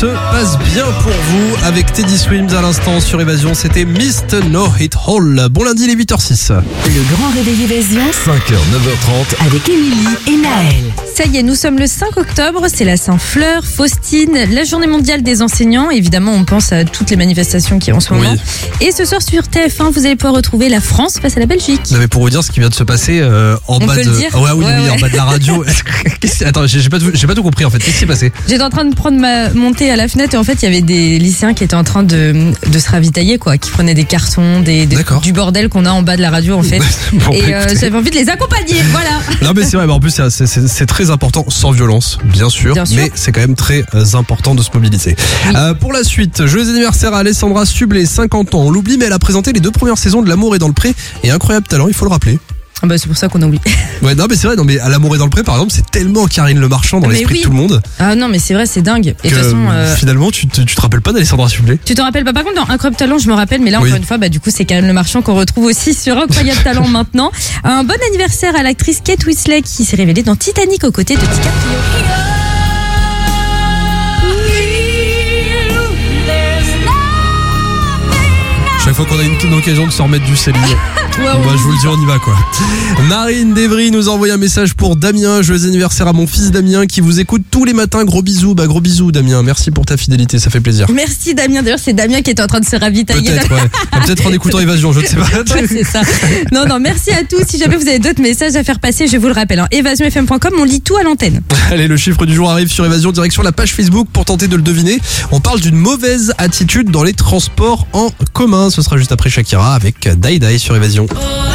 se passe bien pour vous avec Teddy Swims à l'instant sur Évasion. C'était Mr. No Hit Hall. Bon lundi, il est 8h06. Le grand réveil Évasion 5h, 9h30 avec Émilie et Naël. Ça y est, nous sommes le 5 octobre, c'est la Saint-Fleur, Faustine, la journée mondiale des enseignants. Évidemment, on pense à toutes les manifestations qui ont en ce moment. Oui. Et ce soir sur TF1, vous allez pouvoir retrouver la France face à la Belgique. Non mais pour vous dire ce qui vient de se passer en On bas peut de le dire ouais, oui, Ouais. en bas de la radio. Attends, j'ai pas tout compris en fait. Qu'est-ce qui s'est passé? J'étais en train de prendre ma montée à la fenêtre et en fait, il y avait des lycéens qui étaient en train de se ravitailler, quoi, qui prenaient des cartons, D'accord. du bordel qu'on a en bas de la radio en fait. Bon, Et écoutez. j'avais envie de les accompagner, voilà. Non mais c'est vrai, mais en plus c'est très important, sans violence, bien sûr, mais c'est quand même très important de se mobiliser. Oui. Pour la suite, joyeux anniversaire à Alessandra Sublet, 50 ans. On l'oublie, mais elle a présenté les 2 premières saisons de L'Amour est dans le Pré et Incroyable Talent, il faut le rappeler. Ah bah, c'est pour ça qu'on a oublié. Ouais, non mais c'est vrai, non mais à L'Amour est dans le Pré par exemple, c'est tellement Karine Le Marchand dans Mais l'esprit oui. de tout le monde Ah non, mais c'est vrai, c'est dingue. Et de que toute façon, finalement tu te rappelles pas d'Alessandra Sublet. tu te rappelles pas? Par contre, dans Incroyable Talent, je me rappelle, mais là, Oui. encore une fois, bah, du coup, c'est Karine Le Marchand qu'on retrouve aussi sur Incroyable Talent maintenant. Un bon anniversaire à l'actrice Kate Winslet qui s'est révélée dans Titanic aux côtés de DiCaprio. Chaque fois qu'on a une occasion de se remettre du Céline, bah, je vous le dis, on y va quoi. Marine Devry nous a envoyé un message pour Damien. Joyeux anniversaire à mon fils Damien qui vous écoute tous les matins. Gros bisous, gros bisous Damien. Merci pour ta fidélité, ça fait plaisir. Merci Damien. D'ailleurs, c'est Damien qui était en train de se ravitailler. Peut-être, ouais. Peut-être en écoutant Évasion, je ne sais pas. Ouais, c'est ça. Non, merci à tous. Si jamais vous avez d'autres messages à faire passer, je vous le rappelle. évasionfm.com, on lit tout à l'antenne. Allez, le chiffre du jour arrive sur Évasion, direction la page Facebook pour tenter de le deviner. On parle d'une mauvaise attitude dans les transports en commun. Ce sera juste après Shakira avec Die Die sur Évasion.